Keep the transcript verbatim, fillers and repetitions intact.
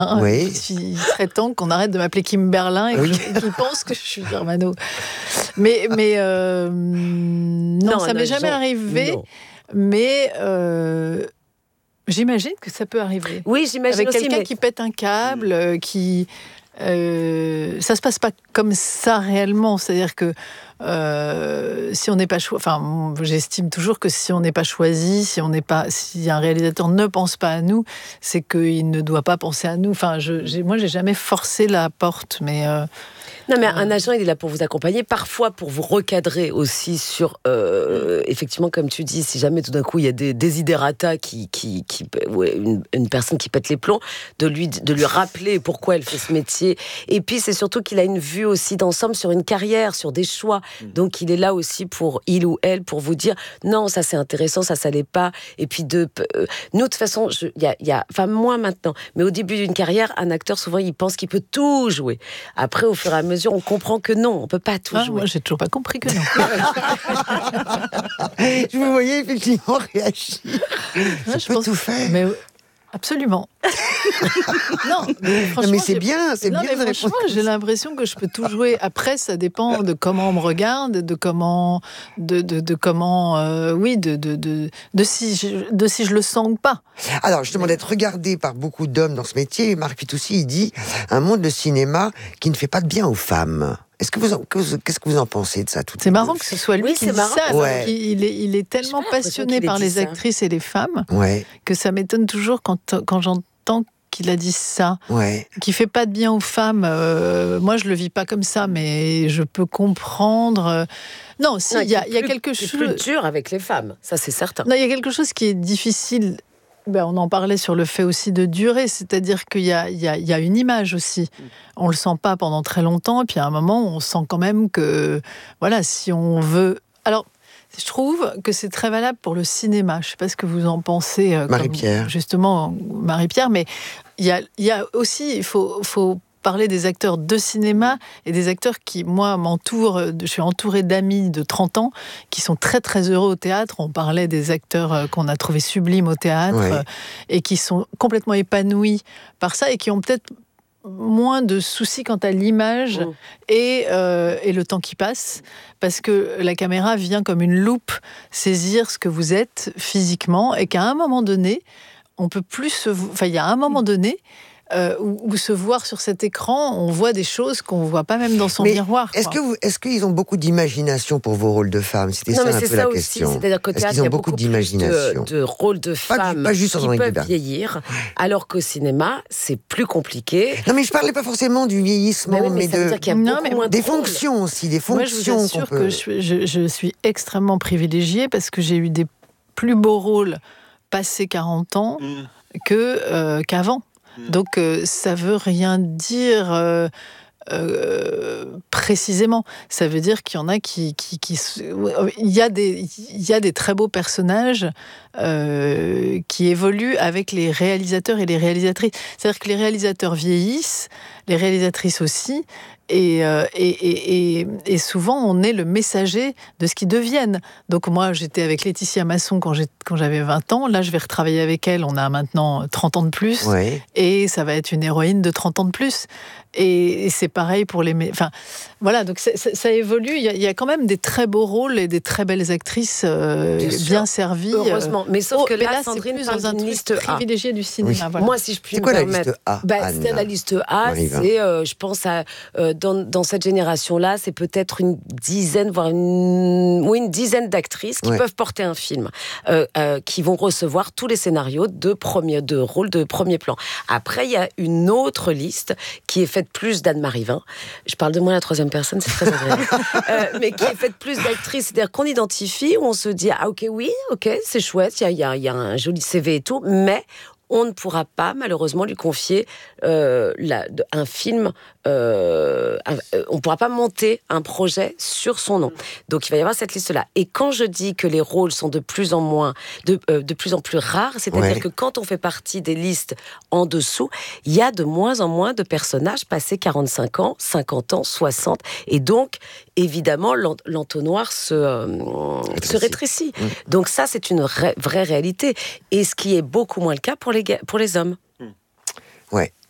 Oui. Il serait temps qu'on arrête de m'appeler Kimberlin et Oui. qu'ils pensent que je suis Germano. Mais, mais euh, non, Non, ça non, m'est jamais Jean, arrivé. non. Mais euh, j'imagine que ça peut arriver. Oui, j'imagine Avec aussi, quelqu'un mais... qui pète un câble, euh, qui... Euh, ça se passe pas comme ça réellement. C'est-à-dire que euh, si on n'est pas choisi, enfin, j'estime toujours que si on n'est pas choisi, si on n'est pas, si un réalisateur ne pense pas à nous, c'est qu'il ne doit pas penser à nous. Enfin, je, j'ai, moi, j'ai jamais forcé la porte, mais euh, Non, mais un agent, il est là pour vous accompagner, parfois pour vous recadrer aussi sur, euh, effectivement, comme tu dis, si jamais tout d'un coup il y a des desiderata qui, qui, qui ouais, une, une personne qui pète les plombs, de lui, de lui rappeler pourquoi elle fait ce métier. Et puis c'est surtout qu'il a une vue aussi d'ensemble sur une carrière, sur des choix. Donc il est là aussi pour il ou elle pour vous dire non, ça c'est intéressant, ça ça l'est pas. Et puis de, euh, nous de toute façon, il y a, y a, enfin moi maintenant, mais au début d'une carrière, un acteur souvent il pense qu'il peut tout jouer. Après au fur et à mesure, on comprend que non, on peut pas tout ah, jouer. moi, j'ai toujours pas compris que non. Je vous voyais effectivement réagir. Ouais, Ça je peut pense- tout faire. Mais absolument. non, mais, Non, franchement, mais c'est j'ai- bien, c'est non, bien mais de franchement, répondre. j'ai l'impression que je peux tout jouer. Après, ça dépend de comment on me regarde, de comment, de, de, de comment, euh, oui, de, de, de, de si je, de si je le sens ou pas. Alors, justement, d'être regardé par beaucoup d'hommes dans ce métier, Marc Fitoussi, il dit un monde de cinéma qui ne fait pas de bien aux femmes. Est-ce que vous, en- que vous- qu'est-ce que vous en pensez de ça tout C'est marrant que ce soit lui Oui, qui c'est dit marrant. ça. Ouais. parce qu'il- Il est, il est tellement J'ai pas l'impression passionné qu'il ait par dit les ça. actrices et les femmes Ouais, que ça m'étonne toujours quand, quand j'entends qu'il a dit ça. ouais. Qui fait pas de bien aux femmes. Euh, moi, je le vis pas comme ça, mais je peux comprendre. Non, si, Non, il y a, qui est il y a plus- quelque qui est chose. plus dur avec les femmes, ça c'est certain. Non, il y a quelque chose qui est difficile. Ben, on en parlait sur le fait aussi de durer, c'est-à-dire qu'il y a, il y a, il y a une image aussi. On le sent pas pendant très longtemps, puis à un moment, on sent quand même que, voilà, si on veut. Alors, je trouve que c'est très valable pour le cinéma. Je sais pas ce que vous en pensez, euh, comme, Marie-Pierre. justement, Marie-Pierre, mais il y a, il y a aussi, il faut, faut parler des acteurs de cinéma et des acteurs qui, moi, m'entourent. Je suis entourée d'amis de trente ans qui sont très, très heureux au théâtre. On parlait des acteurs euh, qu'on a trouvés sublimes au théâtre Ouais. euh, et qui sont complètement épanouis par ça et qui ont peut-être moins de soucis quant à l'image Mm. et, euh, et le temps qui passe, parce que la caméra vient comme une loupe saisir ce que vous êtes physiquement et qu'à un moment donné, on peut plus se... vo- Enfin, il y a un moment donné euh, où, où se voir sur cet écran, on voit des choses qu'on ne voit pas même dans son Mais miroir. Est-ce quoi. que vous, est-ce qu'ils ont beaucoup d'imagination pour vos rôles de femmes? C'était Non, ça mais un c'est peu ça la aussi, question. c'est-à-dire qu'au Est-ce théâtre, qu'ils il y ont a beaucoup beaucoup plus d'imagination? de, de rôles de Pas, femmes pas juste qui en Jean-Luc peuvent Dubin. vieillir, alors qu'au cinéma, c'est plus compliqué. Non, mais je parlais pas forcément du vieillissement, Mais, oui, mais mais ça veut de dire qu'il y a Non, beaucoup mais moins de des rôles. fonctions aussi, des Moi, je vous fonctions qu'on assure peut. que je, je- je suis extrêmement privilégiée parce que j'ai eu des plus beaux rôles passé quarante ans que, euh, qu'avant. Donc, euh, ça veut rien dire euh, euh, précisément. Ça veut dire qu'il y en a qui... qui, qui il, y a des, il y a des très beaux personnages euh, qui évoluent avec les réalisateurs et les réalisatrices. C'est-à-dire que les réalisateurs vieillissent, les réalisatrices aussi, et, euh, et, et, et, et souvent on est le messager de ce qu'ils deviennent. Donc moi j'étais avec Laetitia Masson quand, j'ai, quand j'avais vingt ans, là je vais retravailler avec elle, on a maintenant trente ans de plus, Ouais. et ça va être une héroïne de trente ans de plus. Et, et c'est pareil pour les... Enfin, voilà, donc c'est, ça, ça évolue, il y, a, il y a quand même des très beaux rôles et des très belles actrices euh, Bien bien, sûr. servies. Heureusement, mais sauf Oh, que mais là, là, Sandrine c'est plus parle dans un d'une truc liste A. privilégié du cinéma. Oui. Voilà. Moi, si je puis C'est me quoi la permettre, liste A, bah, Anne c'est la liste A, Marie-Va. c'est, euh, je pense à euh, dans, dans cette génération-là, c'est peut-être une dizaine, voire une, oui, une dizaine d'actrices qui Ouais. peuvent porter un film, euh, euh, qui vont recevoir tous les scénarios de premier, de rôles de premier plan. Après, il y a une autre liste qui est faite plus d'Anne-Marie Vin. Je parle de moi à la troisième personne, c'est très agréable. euh, mais qui est faite plus d'actrices, c'est-à-dire qu'on identifie, où on se dit ah ok oui, ok c'est chouette, il y a, il y a, il y a un joli C V et tout, mais on ne pourra pas malheureusement lui confier euh, la, de- un film, euh, un- euh, on ne pourra pas monter un projet sur son nom. Donc il va y avoir cette liste-là. Et quand je dis que les rôles sont de plus en moins, de, euh, de plus en plus rares, c'est-à-dire Ouais. que quand on fait partie des listes en dessous, il y a de moins en moins de personnages passés quarante-cinq ans, cinquante ans, soixante, et donc évidemment l'en- l'entonnoir se, euh, se rétrécit. Mmh. Donc ça c'est une ré- vraie réalité, et ce qui est beaucoup moins le cas pour les, ga- pour les hommes. Ouais.